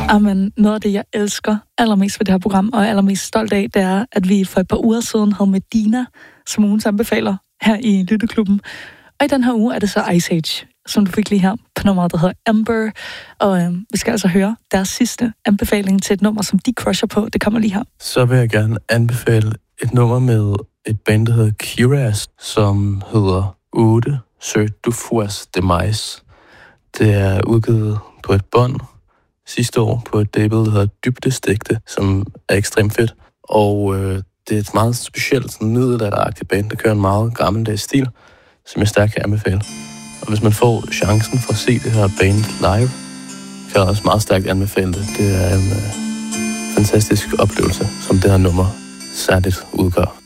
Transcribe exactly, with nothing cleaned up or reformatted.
Amen, noget af det, jeg elsker allermest ved det her program, og er allermest stolt af, det er, at vi for et par uger siden havde med Dina som ugens anbefaler her i Lytteklubben. Og i den her uge er det så Ice Age, som du fik lige her på nummeret, der hedder Amber. Og øh, vi skal altså høre deres sidste anbefaling til et nummer, som de crusher på. Det kommer lige her. Så vil jeg gerne anbefale et nummer med et band, der hedder Kiras, som hedder otte Sur du Fuas Demise. Det er udgivet på et bånd sidste år på et label, der hedder Dybdestigte, som er ekstremt fedt. Og øh, det er et meget specielt, sådan middelalderagtigt band, der kører en meget gammeldags stil, som jeg stærkt kan anbefale. Og hvis man får chancen for at se det her band live, kan jeg også meget stærkt anbefale det. Det er en øh, fantastisk oplevelse, som det her nummer særligt udgør.